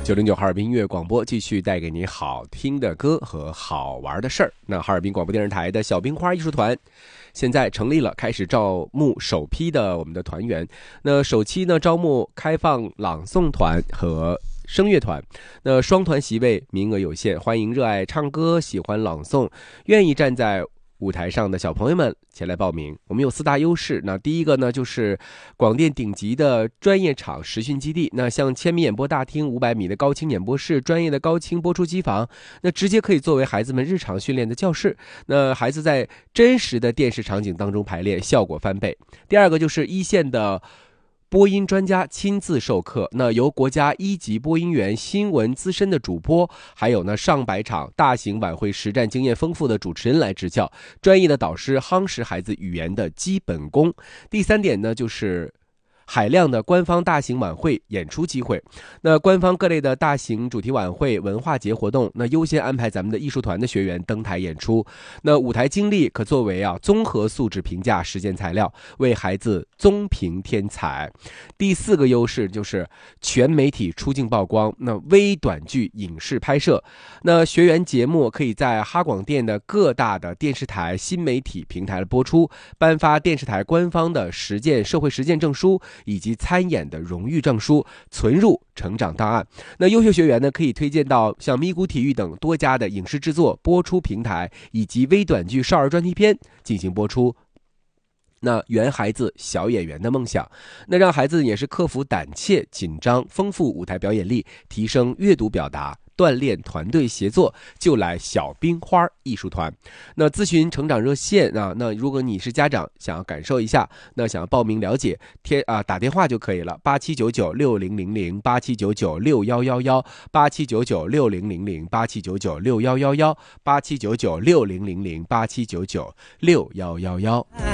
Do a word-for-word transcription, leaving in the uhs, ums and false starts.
九零九哈尔滨音乐广播继续带给你好听的歌和好玩的事儿。那哈尔滨广播电视台的小冰花艺术团现在成立了，开始招募首批的我们的团员。那首期呢，招募开放朗诵团和声乐团，那双团席位名额有限，欢迎热爱唱歌、喜欢朗诵、愿意站在舞台上的小朋友们前来报名。我们有四大优势，那第一个呢，就是广电顶级的专业场实训基地，那像千米演播大厅、五百米的高清演播室、专业的高清播出机房，那直接可以作为孩子们日常训练的教室，那孩子在真实的电视场景当中排练，效果翻倍。第二个就是一线的播音专家亲自授课，那由国家一级播音员、新闻资深的主播，还有呢上百场大型晚会实战经验丰富的主持人来指教，专业的导师夯实孩子语言的基本功。第三点呢，就是海量的官方大型晚会演出机会，那官方各类的大型主题晚会、文化节活动，那优先安排咱们的艺术团的学员登台演出。那舞台经历可作为啊综合素质评价实践材料，为孩子综评添彩。第四个优势就是全媒体出镜曝光，那微短剧影视拍摄，那学员节目可以在哈广电的各大的电视台、新媒体平台播出，颁发电视台官方的实践社会实践证书以及参演的荣誉证书，存入成长档案。那优秀学员呢，可以推荐到像咪咕体育等多家的影视制作播出平台，以及微短剧少儿专题片进行播出。那圆孩子小演员的梦想，那让孩子也是克服胆怯紧张，丰富舞台表演力，提升阅读表达，锻炼团队协作，就来小冰花艺术团。那咨询成长热线啊，那如果你是家长想要感受一下，那想要报名了解，贴啊打电话就可以了，八七九九六零零零八七九九六幺幺幺八七九九六零零零八七九九六幺幺幺八七九九六零零零八七九九六幺幺幺。